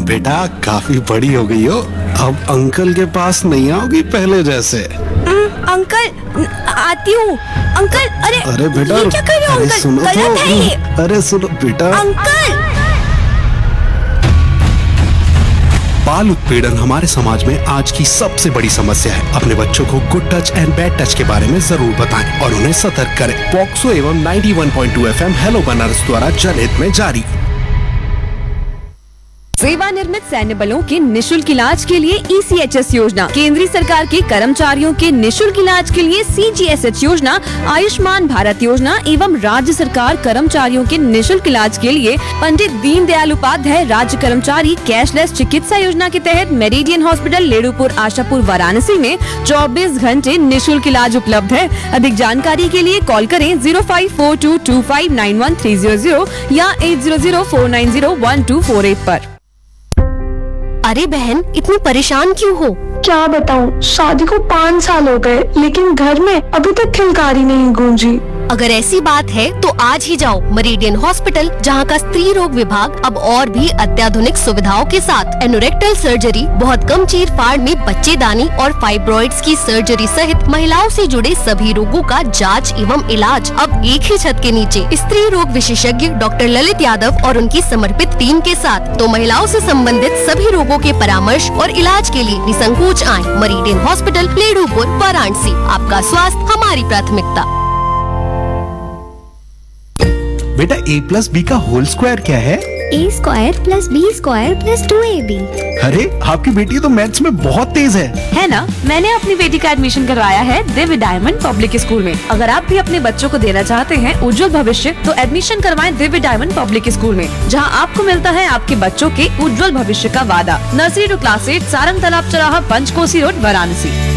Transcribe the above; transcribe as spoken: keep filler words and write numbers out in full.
बेटा काफी बड़ी हो गई हो, अब अंकल के पास नहीं आओगी पहले जैसे। अंकल आती हूँ। अंकल अरे अरे बेटा ये क्या कर रहे हो अरे अंकल? सुनो गलत है ये। तो अरे सुनो बेटा। अंकल बाल उत्पीड़न हमारे समाज में आज की सबसे बड़ी समस्या है। अपने बच्चों को good touch and bad touch के बारे में जरूर बताएं और उन्हें सतर्क करें। पॉक्सो एवं इक्यानवे पॉइंट दो एफ एम हेलो बनारस द्वारा जनहित में जारी। सेवानिवृत्त सैन्य बलों के निशुल्क इलाज के लिए ई सी एच एस योजना, केंद्रीय सरकार के कर्मचारियों के निशुल्क इलाज के लिए सी जी एस एच योजना, आयुष्मान भारत योजना एवं राज्य सरकार कर्मचारियों के निशुल्क इलाज के लिए पंडित दीनदयाल उपाध्याय राज्य कर्मचारी कैशलेस चिकित्सा योजना के तहत मेरिडियन हॉस्पिटल लेडुपुर आशापुर वाराणसी में चौबीस घंटे निशुल्क इलाज उपलब्ध है। अधिक जानकारी के लिए कॉल करें zero five four to to five nine one three zero zero या eight zero zero four nine zero one two four eight पर। अरे बहन, इतनी परेशान क्यों हो? क्या बताऊं, शादी को पाँच साल हो गए लेकिन घर में अभी तक खिलकारी नहीं गूंजी। अगर ऐसी बात है तो आज ही जाओ मेरिडियन हॉस्पिटल, जहां का स्त्री रोग विभाग अब और भी अत्याधुनिक सुविधाओं के साथ एनोरेक्टल सर्जरी, बहुत कम चीर फाड़ में बच्चेदानी और फाइब्रॉइड्स की सर्जरी सहित महिलाओं से जुड़े सभी रोगों का जांच एवं इलाज अब एक ही छत के नीचे स्त्री रोग विशेषज्ञ डॉक्टर ललित यादव और उनकी समर्पित टीम के साथ। तो महिलाओं से संबंधित सभी रोगों के परामर्श और इलाज के लिए निसंकोच आए मेरिडियन हॉस्पिटल लेडुपुर वाराणसी। आपका स्वास्थ्य हमारी प्राथमिकता। बेटा ए प्लस बी का होल स्क्वायर क्या है? ए square plus B square plus two A B. अरे आपकी बेटी तो मैथ्स में बहुत तेज है। है ना? मैंने अपनी बेटी का एडमिशन करवाया है दिव्य डायमंड पब्लिक स्कूल में। अगर आप भी अपने बच्चों को देना चाहते हैं उज्जवल भविष्य, तो एडमिशन करवाएं दिव्य डायमंड पब्लिक स्कूल में, जहां आपको मिलता है आपके बच्चों के उज्जवल भविष्य का वादा। Nursery to class eight, Sarang तालाब चौराहा, पंचकोसी रोड, वाराणसी।